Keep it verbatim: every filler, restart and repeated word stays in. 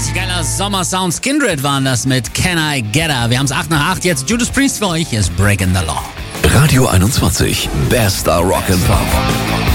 Richtig geiler Sommersound. Skindred waren das mit Can I Get Her. Wir haben es acht nach acht. Jetzt Judas Priest für euch. Hier ist Breaking the Law. Radio einundzwanzig. Bester Rock and Pop.